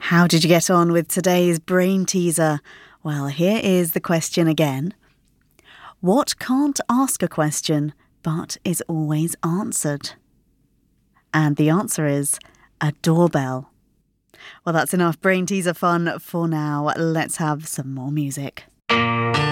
How did you get on with today's brain teaser? Well, here is the question again. What can't ask a question but is always answered? And the answer is a doorbell. Well, that's enough brain teaser fun for now. Let's have some more music.